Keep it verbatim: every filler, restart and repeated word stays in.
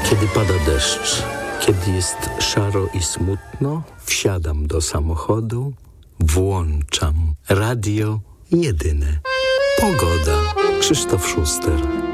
Kiedy pada deszcz, kiedy jest szaro i smutno, wsiadam do samochodu, włączam radio jedyne. Pogoda. Krzysztof Szuster.